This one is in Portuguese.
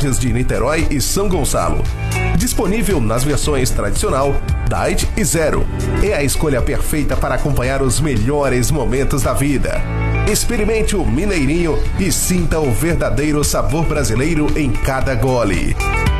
unidades de Niterói e São Gonçalo. Disponível nas versões tradicional, Diet e Zero. É a escolha perfeita para acompanhar os melhores momentos da vida. Experimente o Mineirinho e sinta o verdadeiro sabor brasileiro em cada gole.